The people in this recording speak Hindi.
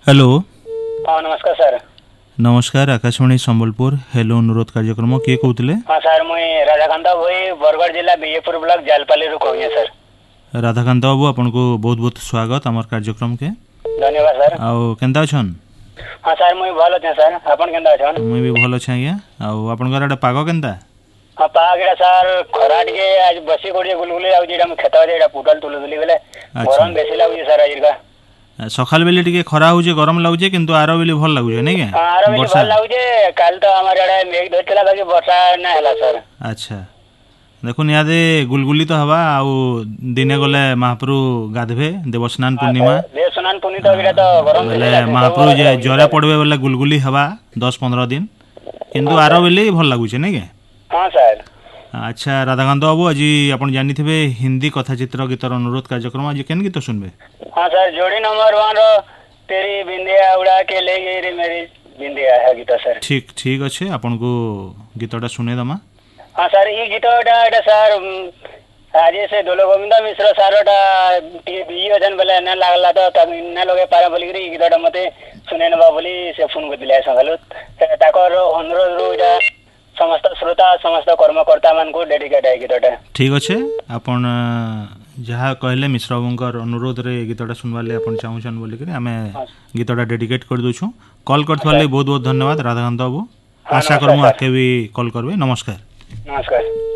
हेलो। हाँ नमस्कार सर। नमस्कार आकाशवाणी संबलपुर हेलो अनुरोध कार्यक्रम किए कहते? हाँ सर मुई राधाकांत भाई बरगढ़ जिला बीजेपुर ब्लॉक जालपाली रू कहूँ सर। राधाकांत बाबू आपन को बहुत बहुत स्वागत आमर कार्यक्रम के। धन्यवाद सर। आउ केंदा अछन? हाँ सर मुई भल अच्छे सर, आपन केंदा अछन? मुई भी भल अछि आज्ञा। आउ आपन घर आडे पाग केंदा? हाँ पाग एटा सर खरा टिके आज बसी कोडी गुलगुली आउजी एटा हम खेत एटा पुटल तुलुली बेले गरम बेसी लागुजी सर आजिरका। सकाल बेले टिके खरा होजे गरम लागुजे किंतु आरो बेले भल लागुजे नै के? हां आरो बेले भल लागुजे। काल तो हमर एडा मेघ धरतला बाकी वर्षा ना हला सर। अच्छा देखुन यादे गुलगुली तो हवा आउ दिने गले महाप्रभु गाधबे देवस्नान पूर्णिमा। देवस्नान पूर्णिमा तो एटा तो गरम बेले महाप्रभु जे जरे पड़बे बेले गुलगुली हवा 10-15 दिन किंतु आरो बेले भल लागुजे नै के? हां सर। अच्छा राधाकांत बाबू आज आप जानी थे हिंदी कथाचित्र गीतर अनुरोध कार्यक्रम आज केन गीत सुनबे? हाँ सर जोड़ी नंबर 1 रो तेरी बिंदिया उड़ा के ले गई रे मेरी बिंदिया है गीत सर। ठीक अच्छे आपन को गीतटा सुने दमा। हाँ सर ये गीतटा सर आज से दोलो गोविंद मिश्र सारटा बिजी अजन बेले न लागला तो तब न लगे पारा बोली रे गीतटा मते सुने नबा बोली से फोन कर दिले सगलु ताकर अनुरोध रो इटा समस्त श्रोता समस्त कर्मकर्ता मान को डेडिकेट है गीतटा। ठीक अच्छे आपण जहाँ कहले मिश्र बाबूंकर अनुरोध रे गीतटा सुनवाले आपण चाहूछन बोली करे आमे गीतटा डेडिकेट कर दोछु। कॉल करथवाले बहुत बहुत धन्यवाद राधाकांत बाबू। आशा करमु आके भी कॉल करबे। नमस्कार। नमस्कार।